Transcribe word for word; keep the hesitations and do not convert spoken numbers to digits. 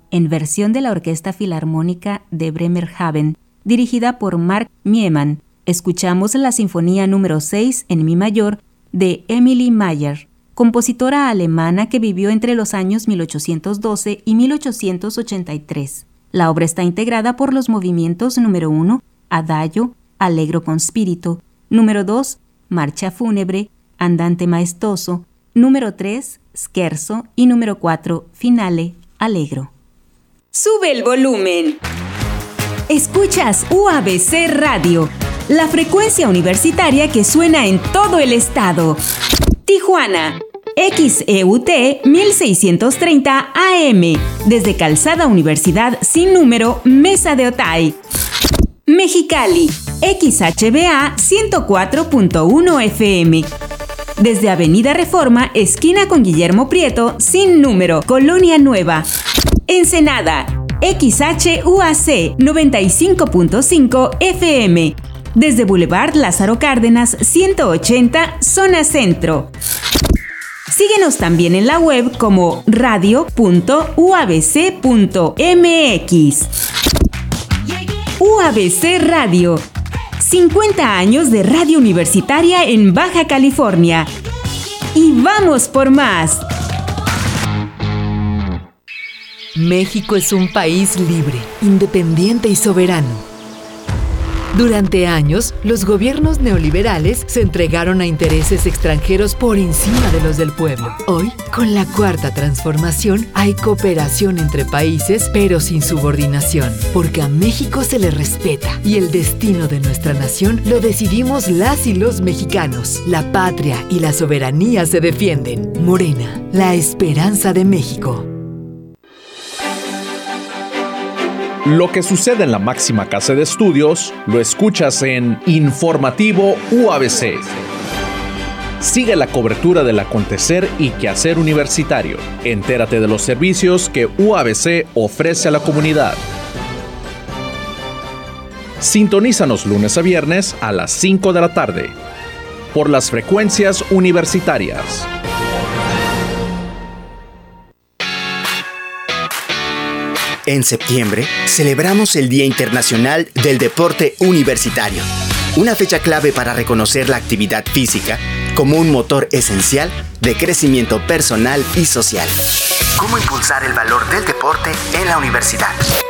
en versión de la Orquesta Filarmónica de Bremerhaven, dirigida por Mark Miemann. Escuchamos la Sinfonía número seis en Mi mayor de Emily Mayer, compositora alemana que vivió entre los años mil ochocientos doce y mil ochocientos ochenta y tres. La obra está integrada por los movimientos número uno, Adagio, Allegro con spirito, número dos, Marcha fúnebre, Andante maestoso, número tres, Scherzo y número cuatro, Finale, Allegro. ¡Sube el volumen! Escuchas U A B C Radio, la frecuencia universitaria que suena en todo el estado. Tijuana, X E U T mil seiscientos treinta A M, desde Calzada Universidad sin número, Mesa de Otay. Mexicali, X H B A ciento cuatro punto uno F M, desde Avenida Reforma, esquina con Guillermo Prieto, sin número, Colonia Nueva. Ensenada, X H U A C noventa y cinco punto cinco F M, desde Boulevard Lázaro Cárdenas ciento ochenta, zona centro. Síguenos también en la web como radio punto u a b c punto m x. U A B C Radio, cincuenta años de radio universitaria en Baja California. ¡Y vamos por más! México es un país libre, independiente y soberano. Durante años, los gobiernos neoliberales se entregaron a intereses extranjeros por encima de los del pueblo. Hoy, con la Cuarta Transformación, hay cooperación entre países, pero sin subordinación, porque a México se le respeta y el destino de nuestra nación lo decidimos las y los mexicanos. La patria y la soberanía se defienden. Morena, la esperanza de México. Lo que sucede en la máxima casa de estudios lo escuchas en Informativo U A B C. Sigue la cobertura del acontecer y quehacer universitario. Entérate de los servicios que U A B C ofrece a la comunidad. Sintonízanos lunes a viernes a las cinco de la tarde por las frecuencias universitarias. En septiembre, celebramos el Día Internacional del Deporte Universitario, una fecha clave para reconocer la actividad física como un motor esencial de crecimiento personal y social. ¿Cómo impulsar el valor del deporte en la universidad?